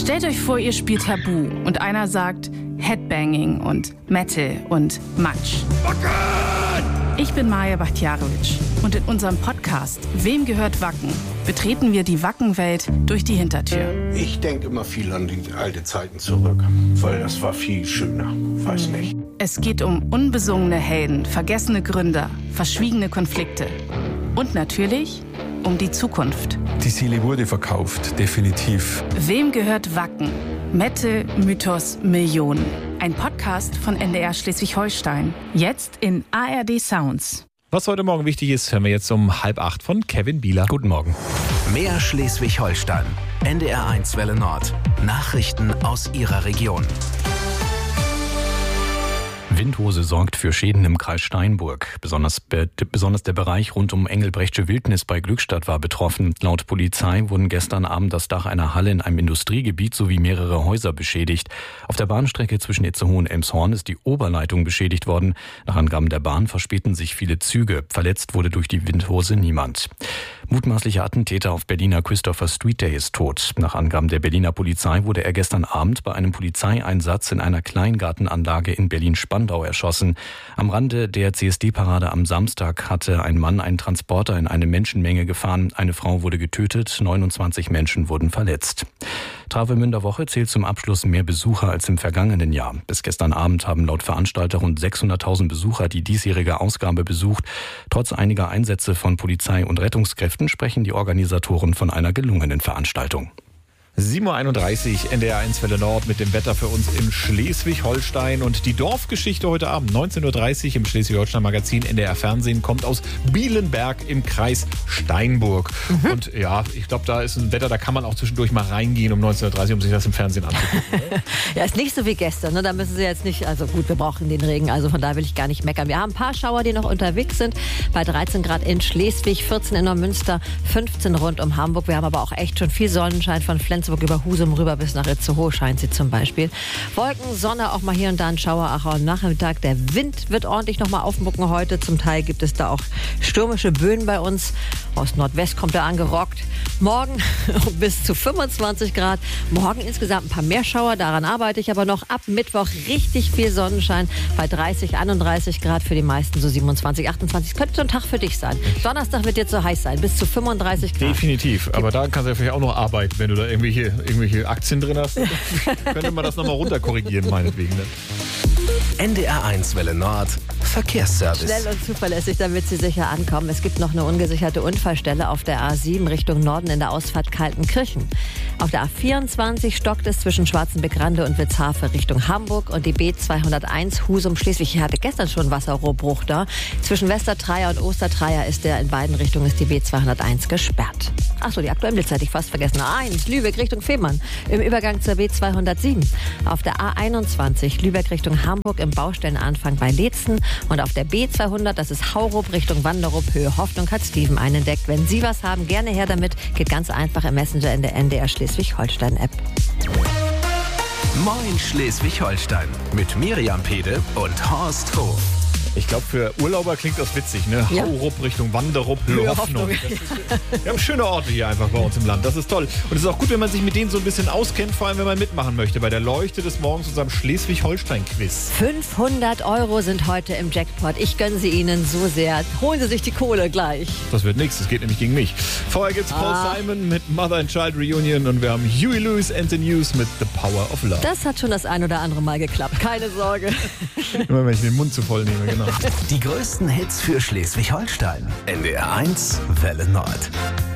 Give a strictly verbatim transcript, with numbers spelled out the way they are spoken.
Stellt euch vor, ihr spielt Tabu und einer sagt Headbanging und Metal und Matsch. Ich bin Maja Bachtjarowitsch und in unserem Podcast Wem gehört Wacken? Betreten wir die Wackenwelt durch die Hintertür. Ich denke immer viel an die alten Zeiten zurück, weil das war viel schöner. Weiß nicht. Es geht um unbesungene Helden, vergessene Gründer, verschwiegene Konflikte und natürlich um die Zukunft. Die Seele wurde verkauft, definitiv. Wem gehört Wacken? Metal, Mythos, Millionen. Ein Podcast von N D R Schleswig-Holstein. Jetzt in A R D Sounds. Was heute Morgen wichtig ist, hören wir jetzt um halb acht von Kevin Bieler. Guten Morgen. Mehr Schleswig-Holstein. N D R eins Welle Nord. Nachrichten aus Ihrer Region. Windhose sorgt für Schäden im Kreis Steinburg. Besonders, be- besonders der Bereich rund um Engelbrechtsche Wildnis bei Glückstadt war betroffen. Laut Polizei wurden gestern Abend das Dach einer Halle in einem Industriegebiet sowie mehrere Häuser beschädigt. Auf der Bahnstrecke zwischen Itzehoe und Elmshorn ist die Oberleitung beschädigt worden. Nach Angaben der Bahn verspäten sich viele Züge. Verletzt wurde durch die Windhose niemand. Mutmaßlicher Attentäter auf Berliner Christopher Street Day ist tot. Nach Angaben der Berliner Polizei wurde er gestern Abend bei einem Polizeieinsatz in einer Kleingartenanlage in Berlin-Spandau erschossen. Am Rande der C S D-Parade am Samstag hatte ein Mann einen Transporter in eine Menschenmenge gefahren. Eine Frau wurde getötet, neunundzwanzig Menschen wurden verletzt. Travemünder Woche zählt zum Abschluss mehr Besucher als im vergangenen Jahr. Bis gestern Abend haben laut Veranstalter rund sechshunderttausend Besucher die diesjährige Ausgabe besucht. Trotz einiger Einsätze von Polizei und Rettungskräften sprechen die Organisatoren von einer gelungenen Veranstaltung. sieben Uhr einunddreißig, N D R eins Welle Nord mit dem Wetter für uns in Schleswig-Holstein. Und die Dorfgeschichte heute Abend, neunzehn Uhr dreißig im Schleswig-Holstein-Magazin N D R Fernsehen, kommt aus Bielenberg im Kreis Steinburg. Mhm. Und ja, ich glaube, da ist ein Wetter, da kann man auch zwischendurch mal reingehen um neunzehn Uhr dreißig, um sich das im Fernsehen anzugucken. Ja, ist nicht so wie gestern, ne? Da müssen Sie jetzt nicht, also gut, wir brauchen den Regen, also von da will ich gar nicht meckern. Wir haben ein paar Schauer, die noch unterwegs sind, bei dreizehn Grad in Schleswig, vierzehn in Neumünster, fünfzehn rund um Hamburg. Wir haben aber auch echt schon viel Sonnenschein von Flensburg über Husum rüber bis nach Itzehoe scheint sie zum Beispiel. Wolken, Sonne, auch mal hier und da ein Schauer, ach, am Nachmittag. Der Wind wird ordentlich noch mal aufmucken heute. Zum Teil gibt es da auch stürmische Böen bei uns. Aus Nordwest kommt er angerockt. Morgen bis zu fünfundzwanzig Grad. Morgen insgesamt ein paar mehr Schauer. Daran arbeite ich aber noch. Ab Mittwoch richtig viel Sonnenschein bei dreißig, einunddreißig Grad. Für die meisten so siebenundzwanzig, achtundzwanzig. Könnte so ein Tag für dich sein. Donnerstag wird jetzt so heiß sein. Bis zu fünfunddreißig Grad. Definitiv. Aber da kannst du ja vielleicht auch noch arbeiten, wenn du da irgendwelche, irgendwelche Aktien drin hast. Könnte man das nochmal runterkorrigieren, meinetwegen. Ne? N D R eins Welle Nord. Verkehrsservice. Schnell und zuverlässig, damit Sie sicher ankommen. Es gibt noch eine ungesicherte Unfallstelle auf der A sieben Richtung Norden in der Ausfahrt Kaltenkirchen. Auf der A vierundzwanzig stockt es zwischen Schwarzenbeck-Rande und Witzhafe Richtung Hamburg und die B zweihunderteins Husum-Schleswig. Hier hatte gestern schon Wasserrohrbruch da. Zwischen Westertreier und Ostertreier ist der in beiden Richtungen ist die B zweihunderteins gesperrt. Achso, die aktuellen Blitze hatte ich fast vergessen. A eins, Lübeck Richtung Fehmarn im Übergang zur B zweihundertsieben. Auf der A einundzwanzig, Lübeck Richtung Hamburg im Baustellenanfang bei Leetzen. Und auf der B zweihundert, das ist Haurup Richtung Wanderup, Höhe Hoffnung, hat Steven einen entdeckt. Wenn Sie was haben, gerne her damit. Geht ganz einfach im Messenger in der N D R Schleswig-Holstein-App. Moin Schleswig-Holstein mit Miriam Pede und Horst Voh. Ich glaube, für Urlauber klingt das witzig, ne? Ja. Haurup Richtung Wanderup, Höhe Hoffnung. Hoffnung. Das ist, wir haben schöne Orte hier einfach bei uns im Land. Das ist toll. Und es ist auch gut, wenn man sich mit denen so ein bisschen auskennt, vor allem wenn man mitmachen möchte bei der Leuchte des Morgens, unserem Schleswig-Holstein-Quiz. fünfhundert Euro sind heute im Jackpot. Ich gönne sie Ihnen so sehr. Holen Sie sich die Kohle gleich. Das wird nichts, das geht nämlich gegen mich. Vorher gibt's Paul Ah. Simon mit Mother and Child Reunion und wir haben Huey Lewis and the News mit The Power of Love. Das hat schon das ein oder andere Mal geklappt. Keine Sorge. Immer wenn ich den Mund zu voll nehme, genau. Die größten Hits für Schleswig-Holstein. N D R eins Welle Nord.